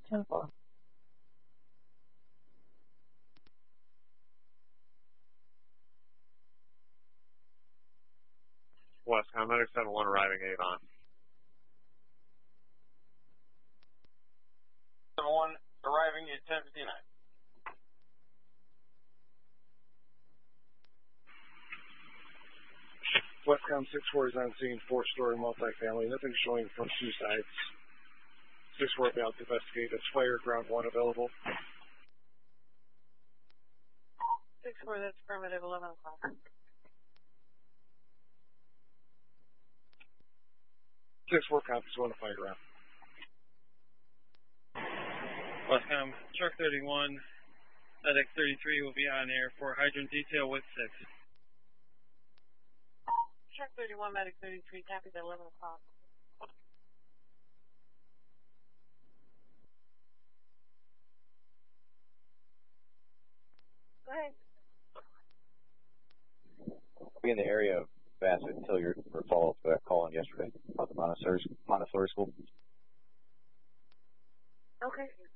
10-4. Westcom, medic 7-1 arriving Avon. 7-1 arriving at 10:59. Westcom 6-4 is on scene, 4-story multifamily. Nothing showing from two sides. 6-4 about to investigate. That's fire, ground 1 available. 6-4, that's affirmative, 11 o'clock. Six four copies, going to fire ground. Westcom, truck 31, medic 33 will be on air for hydrant detail with 6. Truck 31, medic 33, copies at 11 o'clock. Go ahead. Be in the area of Bassett and Hilliard for follow-up to that call in yesterday about the Montessori School. Okay.